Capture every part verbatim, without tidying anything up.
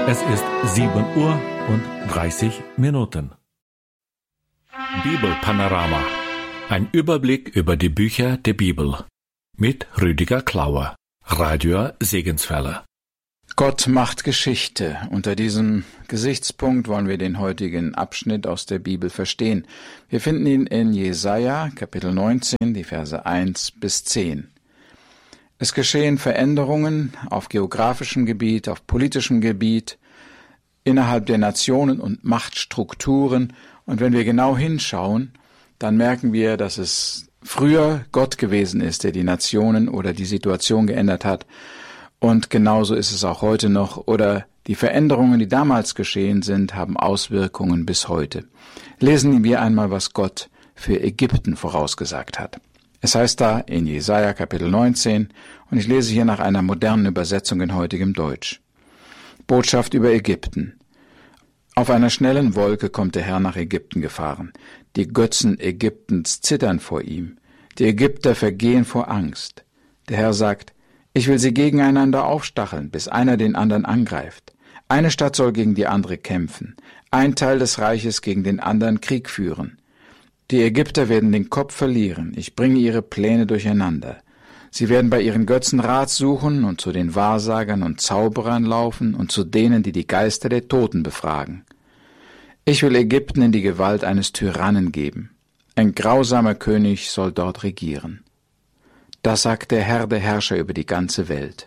Es ist sieben Uhr und dreißig Minuten. Bibelpanorama. Ein Überblick über die Bücher der Bibel. Mit Rüdiger Klauer. Radio Segenswelle. Gott macht Geschichte. Unter diesem Gesichtspunkt wollen wir den heutigen Abschnitt aus der Bibel verstehen. Wir finden ihn in Jesaja, Kapitel neunzehn, die Verse eins bis zehn. Es geschehen Veränderungen auf geografischem Gebiet, auf politischem Gebiet, innerhalb der Nationen und Machtstrukturen. Und wenn wir genau hinschauen, dann merken wir, dass es früher Gott gewesen ist, der die Nationen oder die Situation geändert hat. Und genauso ist es auch heute noch. Oder die Veränderungen, die damals geschehen sind, haben Auswirkungen bis heute. Lesen wir einmal, was Gott für Ägypten vorausgesagt hat. Es heißt da in Jesaja Kapitel neunzehn, und ich lese hier nach einer modernen Übersetzung in heutigem Deutsch. Botschaft über Ägypten. Auf einer schnellen Wolke kommt der Herr nach Ägypten gefahren. Die Götzen Ägyptens zittern vor ihm. Die Ägypter vergehen vor Angst. Der Herr sagt, ich will sie gegeneinander aufstacheln, bis einer den anderen angreift. Eine Stadt soll gegen die andere kämpfen. Ein Teil des Reiches gegen den anderen Krieg führen. Die Ägypter werden den Kopf verlieren. Ich bringe ihre Pläne durcheinander. Sie werden bei ihren Götzen Rat suchen und zu den Wahrsagern und Zauberern laufen und zu denen, die die Geister der Toten befragen. Ich will Ägypten in die Gewalt eines Tyrannen geben. Ein grausamer König soll dort regieren. Das sagt der Herr, der Herrscher über die ganze Welt.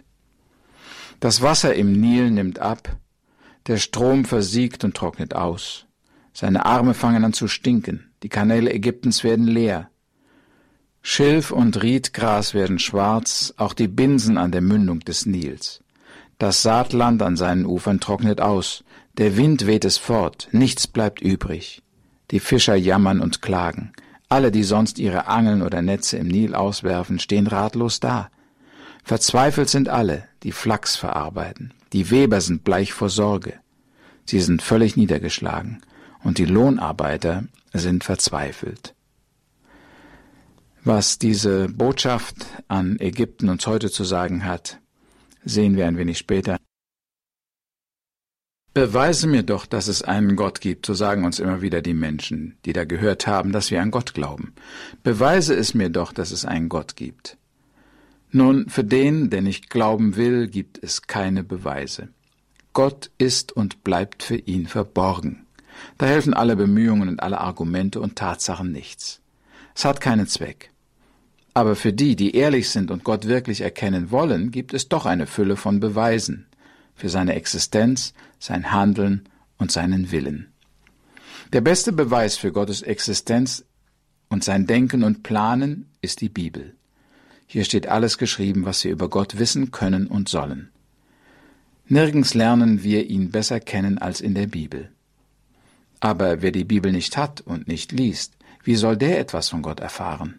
Das Wasser im Nil nimmt ab, der Strom versiegt und trocknet aus. Seine Arme fangen an zu stinken, die Kanäle Ägyptens werden leer. Schilf und Riedgras werden schwarz, auch die Binsen an der Mündung des Nils. Das Saatland an seinen Ufern trocknet aus, der Wind weht es fort, nichts bleibt übrig. Die Fischer jammern und klagen. Alle, die sonst ihre Angeln oder Netze im Nil auswerfen, stehen ratlos da. Verzweifelt sind alle, die Flachs verarbeiten. Die Weber sind bleich vor Sorge. Sie sind völlig niedergeschlagen. Und die Lohnarbeiter sind verzweifelt. Was diese Botschaft an Ägypten uns heute zu sagen hat, sehen wir ein wenig später. Beweise mir doch, dass es einen Gott gibt, so sagen uns immer wieder die Menschen, die da gehört haben, dass wir an Gott glauben. Beweise es mir doch, dass es einen Gott gibt. Nun, für den, der nicht glauben will, gibt es keine Beweise. Gott ist und bleibt für ihn verborgen. Da helfen alle Bemühungen und alle Argumente und Tatsachen nichts. Es hat keinen Zweck. Aber für die, die ehrlich sind und Gott wirklich erkennen wollen, gibt es doch eine Fülle von Beweisen für seine Existenz, sein Handeln und seinen Willen. Der beste Beweis für Gottes Existenz und sein Denken und Planen ist die Bibel. Hier steht alles geschrieben, was wir über Gott wissen können und sollen. Nirgends lernen wir ihn besser kennen als in der Bibel. Aber wer die Bibel nicht hat und nicht liest, wie soll der etwas von Gott erfahren?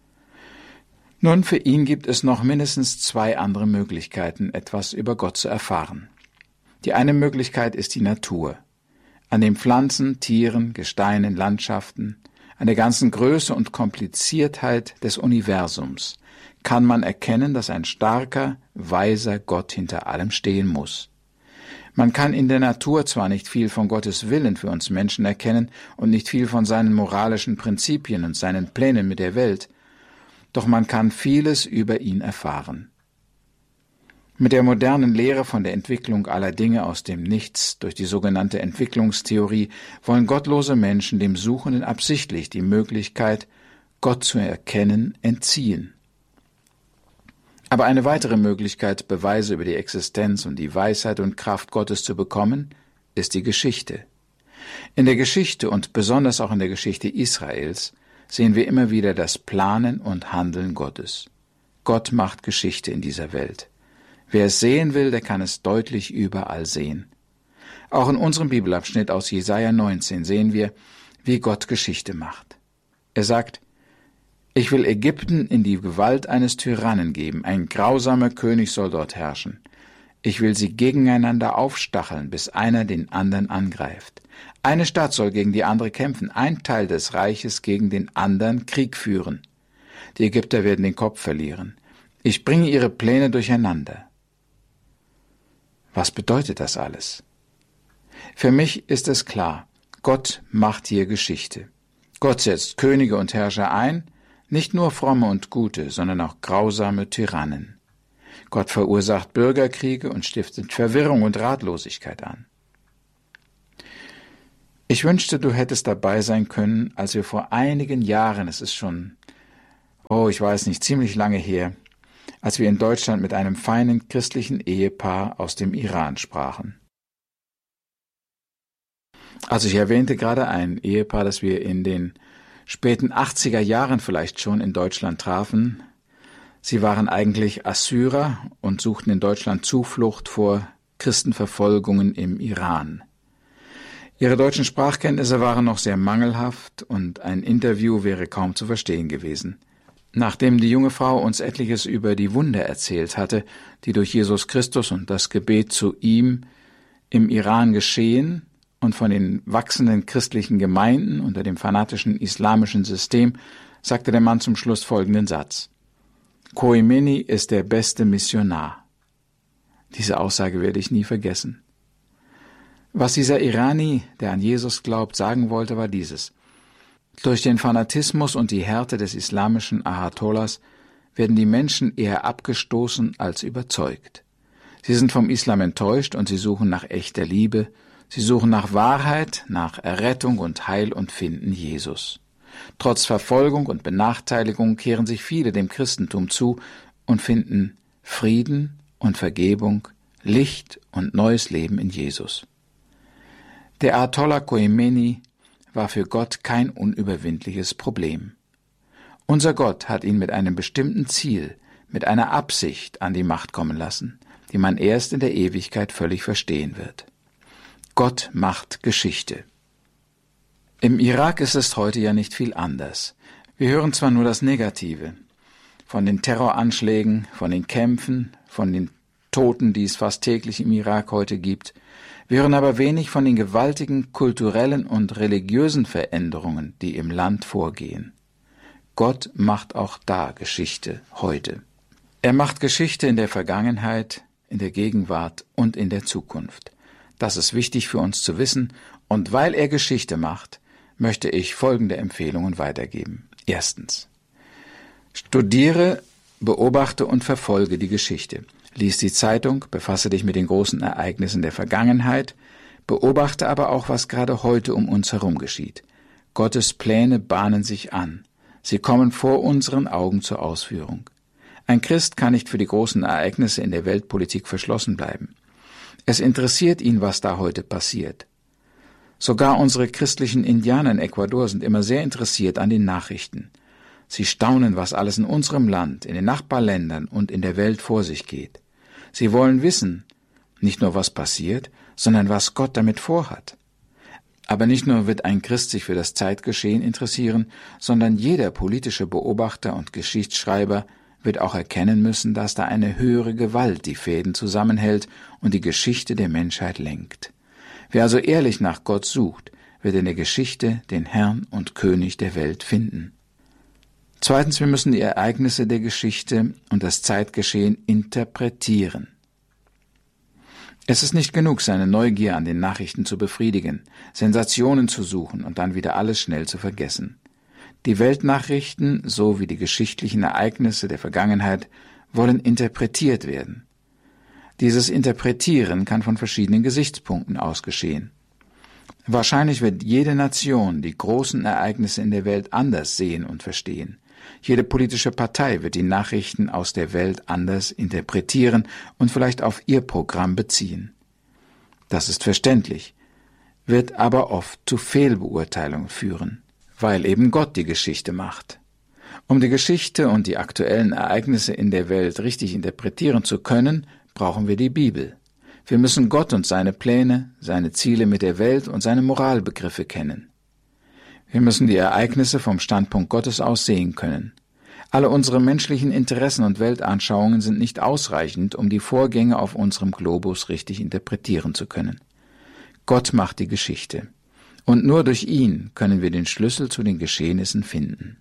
Nun, für ihn gibt es noch mindestens zwei andere Möglichkeiten, etwas über Gott zu erfahren. Die eine Möglichkeit ist die Natur. An den Pflanzen, Tieren, Gesteinen, Landschaften, an der ganzen Größe und Kompliziertheit des Universums kann man erkennen, dass ein starker, weiser Gott hinter allem stehen muss. Man kann in der Natur zwar nicht viel von Gottes Willen für uns Menschen erkennen und nicht viel von seinen moralischen Prinzipien und seinen Plänen mit der Welt, doch man kann vieles über ihn erfahren. Mit der modernen Lehre von der Entwicklung aller Dinge aus dem Nichts durch die sogenannte Entwicklungstheorie wollen gottlose Menschen dem Suchenden absichtlich die Möglichkeit, Gott zu erkennen, entziehen. Aber eine weitere Möglichkeit, Beweise über die Existenz und die Weisheit und Kraft Gottes zu bekommen, ist die Geschichte. In der Geschichte und besonders auch in der Geschichte Israels sehen wir immer wieder das Planen und Handeln Gottes. Gott macht Geschichte in dieser Welt. Wer es sehen will, der kann es deutlich überall sehen. Auch in unserem Bibelabschnitt aus Jesaja neunzehn sehen wir, wie Gott Geschichte macht. Er sagt, ich will Ägypten in die Gewalt eines Tyrannen geben, ein grausamer König soll dort herrschen. Ich will sie gegeneinander aufstacheln, bis einer den anderen angreift. Eine Stadt soll gegen die andere kämpfen, ein Teil des Reiches gegen den anderen Krieg führen. Die Ägypter werden den Kopf verlieren. Ich bringe ihre Pläne durcheinander. Was bedeutet das alles? Für mich ist es klar, Gott macht hier Geschichte. Gott setzt Könige und Herrscher ein, nicht nur fromme und gute, sondern auch grausame Tyrannen. Gott verursacht Bürgerkriege und stiftet Verwirrung und Ratlosigkeit an. Ich wünschte, du hättest dabei sein können, als wir vor einigen Jahren, es ist schon, oh, ich weiß nicht, ziemlich lange her, als wir in Deutschland mit einem feinen christlichen Ehepaar aus dem Iran sprachen. Also ich erwähnte gerade ein Ehepaar, das wir in den späten achtziger Jahren vielleicht schon in Deutschland trafen. Sie waren eigentlich Assyrer und suchten in Deutschland Zuflucht vor Christenverfolgungen im Iran. Ihre deutschen Sprachkenntnisse waren noch sehr mangelhaft und ein Interview wäre kaum zu verstehen gewesen. Nachdem die junge Frau uns etliches über die Wunder erzählt hatte, die durch Jesus Christus und das Gebet zu ihm im Iran geschehen und von den wachsenden christlichen Gemeinden unter dem fanatischen islamischen System, sagte der Mann zum Schluss folgenden Satz: Khomeini ist der beste Missionar. Diese Aussage werde ich nie vergessen. Was dieser Irani, der an Jesus glaubt, sagen wollte, war dieses: Durch den Fanatismus und die Härte des islamischen Ayatollahs werden die Menschen eher abgestoßen als überzeugt. Sie sind vom Islam enttäuscht und sie suchen nach echter Liebe, sie suchen nach Wahrheit, nach Errettung und Heil und finden Jesus. Trotz Verfolgung und Benachteiligung kehren sich viele dem Christentum zu und finden Frieden und Vergebung, Licht und neues Leben in Jesus. Der Ayatollah Khomeini war für Gott kein unüberwindliches Problem. Unser Gott hat ihn mit einem bestimmten Ziel, mit einer Absicht an die Macht kommen lassen, die man erst in der Ewigkeit völlig verstehen wird. Gott macht Geschichte. Im Irak ist es heute ja nicht viel anders. Wir hören zwar nur das Negative, von den Terroranschlägen, von den Kämpfen, von den Toten, die es fast täglich im Irak heute gibt, wir hören aber wenig von den gewaltigen kulturellen und religiösen Veränderungen, die im Land vorgehen. Gott macht auch da Geschichte heute. Er macht Geschichte in der Vergangenheit, in der Gegenwart und in der Zukunft. Das ist wichtig für uns zu wissen, und weil er Geschichte macht, möchte ich folgende Empfehlungen weitergeben. Erstens: Studiere, beobachte und verfolge die Geschichte. Lies die Zeitung, befasse dich mit den großen Ereignissen der Vergangenheit, beobachte aber auch, was gerade heute um uns herum geschieht. Gottes Pläne bahnen sich an. Sie kommen vor unseren Augen zur Ausführung. Ein Christ kann nicht für die großen Ereignisse in der Weltpolitik verschlossen bleiben. Es interessiert ihn, was da heute passiert. Sogar unsere christlichen Indianer in Ecuador sind immer sehr interessiert an den Nachrichten. Sie staunen, was alles in unserem Land, in den Nachbarländern und in der Welt vor sich geht. Sie wollen wissen, nicht nur was passiert, sondern was Gott damit vorhat. Aber nicht nur wird ein Christ sich für das Zeitgeschehen interessieren, sondern jeder politische Beobachter und Geschichtsschreiber wird auch erkennen müssen, dass da eine höhere Gewalt die Fäden zusammenhält und die Geschichte der Menschheit lenkt. Wer also ehrlich nach Gott sucht, wird in der Geschichte den Herrn und König der Welt finden. Zweitens, wir müssen die Ereignisse der Geschichte und das Zeitgeschehen interpretieren. Es ist nicht genug, seine Neugier an den Nachrichten zu befriedigen, Sensationen zu suchen und dann wieder alles schnell zu vergessen. Die Weltnachrichten sowie die geschichtlichen Ereignisse der Vergangenheit wollen interpretiert werden. Dieses Interpretieren kann von verschiedenen Gesichtspunkten aus geschehen. Wahrscheinlich wird jede Nation die großen Ereignisse in der Welt anders sehen und verstehen. Jede politische Partei wird die Nachrichten aus der Welt anders interpretieren und vielleicht auf ihr Programm beziehen. Das ist verständlich, wird aber oft zu Fehlbeurteilungen führen, weil eben Gott die Geschichte macht. Um die Geschichte und die aktuellen Ereignisse in der Welt richtig interpretieren zu können, brauchen wir die Bibel. Wir müssen Gott und seine Pläne, seine Ziele mit der Welt und seine Moralbegriffe kennen. Wir müssen die Ereignisse vom Standpunkt Gottes aus sehen können. Alle unsere menschlichen Interessen und Weltanschauungen sind nicht ausreichend, um die Vorgänge auf unserem Globus richtig interpretieren zu können. Gott macht die Geschichte. Und nur durch ihn können wir den Schlüssel zu den Geschehnissen finden.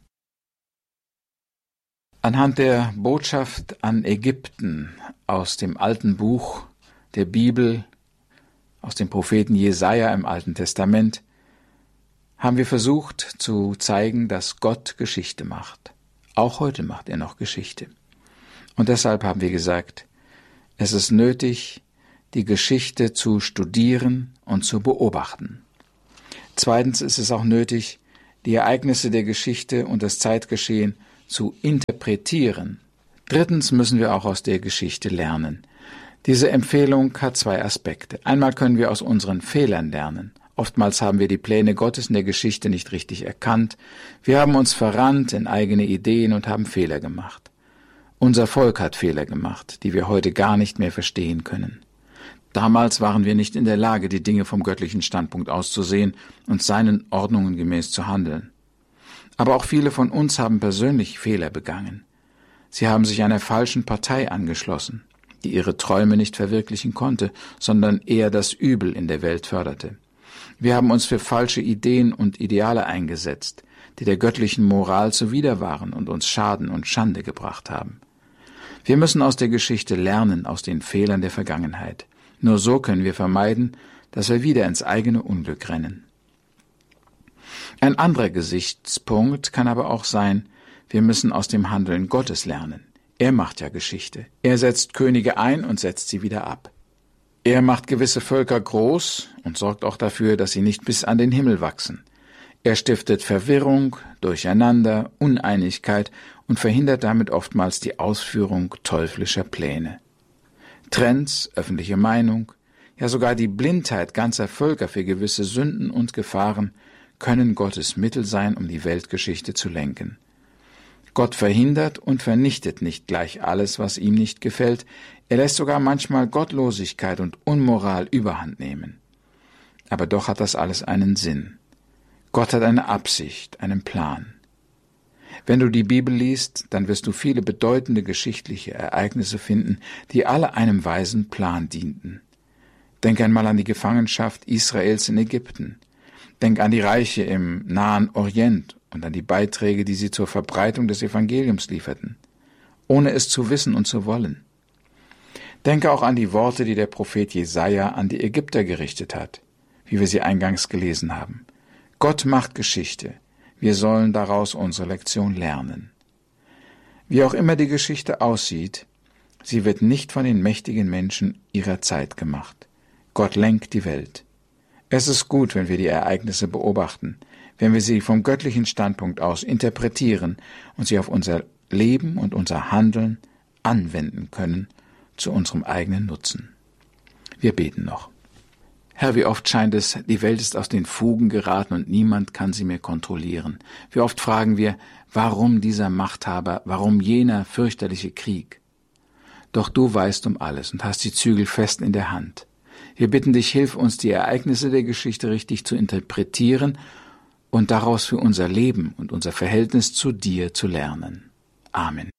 Anhand der Botschaft an Ägypten aus dem alten Buch der Bibel, aus dem Propheten Jesaja im Alten Testament, haben wir versucht zu zeigen, dass Gott Geschichte macht. Auch heute macht er noch Geschichte. Und deshalb haben wir gesagt, es ist nötig, die Geschichte zu studieren und zu beobachten. Zweitens ist es auch nötig, die Ereignisse der Geschichte und das Zeitgeschehen zu interpretieren. Drittens müssen wir auch aus der Geschichte lernen. Diese Empfehlung hat zwei Aspekte. Einmal können wir aus unseren Fehlern lernen. Oftmals haben wir die Pläne Gottes in der Geschichte nicht richtig erkannt. Wir haben uns verrannt in eigene Ideen und haben Fehler gemacht. Unser Volk hat Fehler gemacht, die wir heute gar nicht mehr verstehen können. Damals waren wir nicht in der Lage, die Dinge vom göttlichen Standpunkt aus zu sehen und seinen Ordnungen gemäß zu handeln. Aber auch viele von uns haben persönlich Fehler begangen. Sie haben sich einer falschen Partei angeschlossen, die ihre Träume nicht verwirklichen konnte, sondern eher das Übel in der Welt förderte. Wir haben uns für falsche Ideen und Ideale eingesetzt, die der göttlichen Moral zuwider waren und uns Schaden und Schande gebracht haben. Wir müssen aus der Geschichte lernen, aus den Fehlern der Vergangenheit. Nur so können wir vermeiden, dass wir wieder ins eigene Unglück rennen. Ein anderer Gesichtspunkt kann aber auch sein, wir müssen aus dem Handeln Gottes lernen. Er macht ja Geschichte. Er setzt Könige ein und setzt sie wieder ab. Er macht gewisse Völker groß und sorgt auch dafür, dass sie nicht bis an den Himmel wachsen. Er stiftet Verwirrung, Durcheinander, Uneinigkeit und verhindert damit oftmals die Ausführung teuflischer Pläne. Trends, öffentliche Meinung, ja sogar die Blindheit ganzer Völker für gewisse Sünden und Gefahren können Gottes Mittel sein, um die Weltgeschichte zu lenken. Gott verhindert und vernichtet nicht gleich alles, was ihm nicht gefällt. Er lässt sogar manchmal Gottlosigkeit und Unmoral überhand nehmen. Aber doch hat das alles einen Sinn. Gott hat eine Absicht, einen Plan. Wenn du die Bibel liest, dann wirst du viele bedeutende geschichtliche Ereignisse finden, die alle einem weisen Plan dienten. Denk einmal an die Gefangenschaft Israels in Ägypten. Denk an die Reiche im Nahen Orient und an die Beiträge, die sie zur Verbreitung des Evangeliums lieferten, ohne es zu wissen und zu wollen. Denke auch an die Worte, die der Prophet Jesaja an die Ägypter gerichtet hat, wie wir sie eingangs gelesen haben. Gott macht Geschichte. Wir sollen daraus unsere Lektion lernen. Wie auch immer die Geschichte aussieht, sie wird nicht von den mächtigen Menschen ihrer Zeit gemacht. Gott lenkt die Welt. Es ist gut, wenn wir die Ereignisse beobachten, wenn wir sie vom göttlichen Standpunkt aus interpretieren und sie auf unser Leben und unser Handeln anwenden können zu unserem eigenen Nutzen. Wir beten noch. Herr, wie oft scheint es, die Welt ist aus den Fugen geraten und niemand kann sie mehr kontrollieren. Wie oft fragen wir, warum dieser Machthaber, warum jener fürchterliche Krieg? Doch du weißt um alles und hast die Zügel fest in der Hand. Wir bitten dich, hilf uns, die Ereignisse der Geschichte richtig zu interpretieren und daraus für unser Leben und unser Verhältnis zu dir zu lernen. Amen.